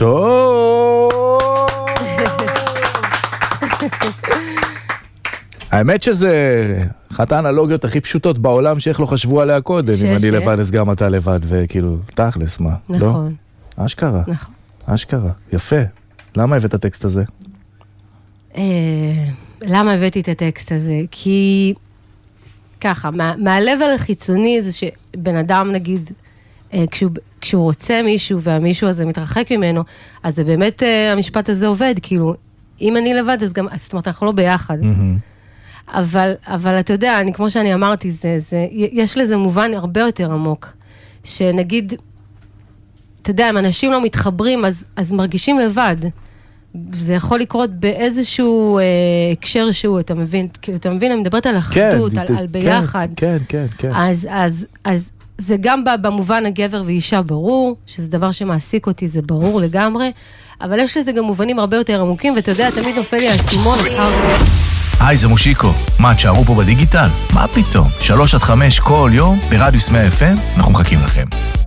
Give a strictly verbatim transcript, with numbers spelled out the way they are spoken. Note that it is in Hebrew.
טוב. האמת שזה אחת האנלוגיות הכי פשוטות בעולם שאיך לא חשבו עליה קודם. אם אני לבד אז גם אתה לבד, וכאילו תכלס מה? נכון. אשכרה. נכון. אשכרה. יפה. למה הבאת את הטקסט הזה? למה הבאתי את הטקסט הזה? כי ככה, מהלבל החיצוני זה שבן אדם נגיד, כשהוא, כשהוא רוצה מישהו והמישהו הזה מתרחק ממנו, אז זה באמת המשפט הזה עובד, כאילו, אם אני לבד אז גם, זאת אומרת, אנחנו לא ביחד. אבל, אבל אתה יודע, אני, כמו שאני אמרתי, זה, זה, יש לזה מובן הרבה יותר עמוק, שנגיד, אתה יודע, אם אנשים לא מתחברים, אז, אז מרגישים לבד. זה יכול לקרות באיזשהו אה, הקשר שהוא, אתה מבין, כאילו, אתה מבין, אני מדברת על אחדות, כן, על, על ביחד. כן, כן, כן. אז, אז, אז זה גם במובן הגבר ואישה ברור, שזה דבר שמעסיק אותי, זה ברור לגמרי, אבל יש לזה גם מובנים הרבה יותר עמוקים, ואתה יודע, תמיד נופל לי הסימון. היי, זה מושיקו. מה, תשארו פה בדיגיטל? מה פתאום? שלוש עד חמש כל יום ברדיוס מאה אף אם, אנחנו מחכים לכם.